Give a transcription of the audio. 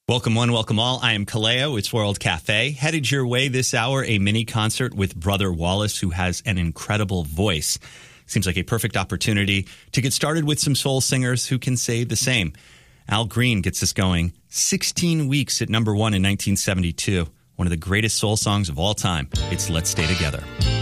Welcome one, welcome all. I am Kaleo. It's World Cafe. Headed your way this hour, a mini concert with Brother Wallace, who has an incredible voice. Seems like a perfect opportunity to get started with some soul singers who can say the same. Al Green gets us going. 16 weeks at #1 in 1972. One of the greatest soul songs of all time. It's Let's Stay Together.